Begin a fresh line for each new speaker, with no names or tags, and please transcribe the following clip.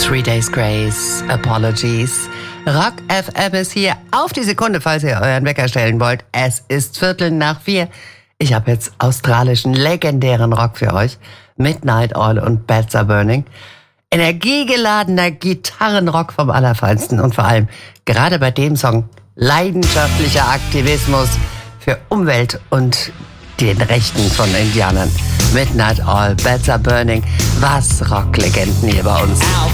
Three Days Grace, Apologies. Rock FM ist hier auf die Sekunde, falls ihr euren Wecker stellen wollt. Es ist 3:15. Ich habe jetzt australischen, legendären Rock für euch. Midnight Oil und Beds Are Burning. Energiegeladener Gitarrenrock vom Allerfeinsten. Und vor allem, gerade bei dem Song, leidenschaftlicher Aktivismus für Umwelt und den Rechten von Indianern. Midnight Oil, Beds Are Burning. Was Rocklegenden hier bei uns.